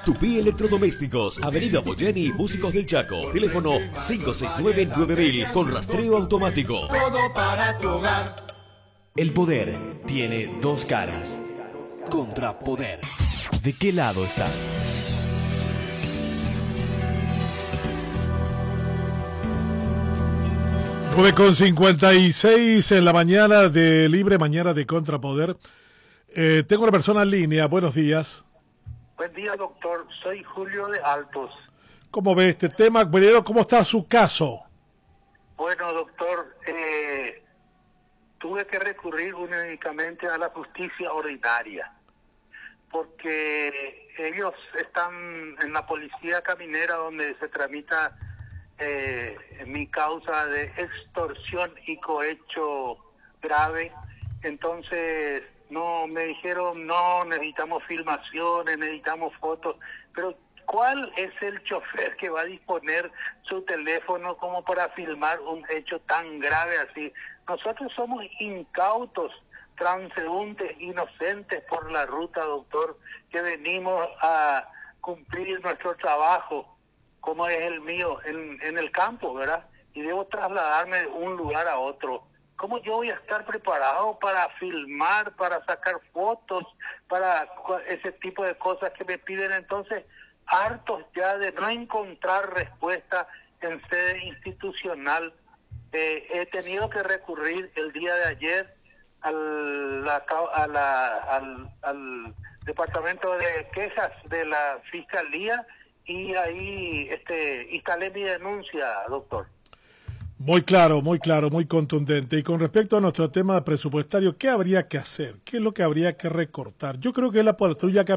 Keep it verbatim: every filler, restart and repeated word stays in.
Tupí Electrodomésticos, Avenida Boyeni, Músicos del Chaco. Teléfono cinco seis nueve nueve mil con rastreo automático. Todo para tu hogar. El poder tiene dos caras. Contrapoder. ¿De qué lado estás? nueve con cincuenta y seis en la mañana de Libre, mañana de Contrapoder. Eh, tengo una persona en línea. Buenos días. Buen día, doctor. Soy Julio de Altos. ¿Cómo ve este tema? Bueno, ¿cómo está su caso? Bueno, doctor, eh, tuve que recurrir únicamente a la justicia ordinaria, porque ellos están en la policía caminera donde se tramita eh, mi causa de extorsión y cohecho grave. Entonces no me dijeron, no, necesitamos filmaciones, necesitamos fotos, pero ¿cuál es el chofer que va a disponer su teléfono como para filmar un hecho tan grave así? Nosotros somos incautos, transeúntes, inocentes por la ruta, doctor, que venimos a cumplir nuestro trabajo, como es el mío, en, en el campo, ¿verdad? Y debo trasladarme de un lugar a otro. ¿Cómo yo voy a estar preparado para filmar, para sacar fotos, para ese tipo de cosas que me piden? Entonces, hartos ya de no encontrar respuesta en sede institucional, eh, he tenido que recurrir el día de ayer al, la, a la, al, al departamento de quejas de la fiscalía y ahí este, instalé mi denuncia, doctor. Muy claro, muy claro, muy contundente. Y con respecto a nuestro tema presupuestario, ¿qué habría que hacer? ¿Qué es lo que habría que recortar? Yo creo que la patrulla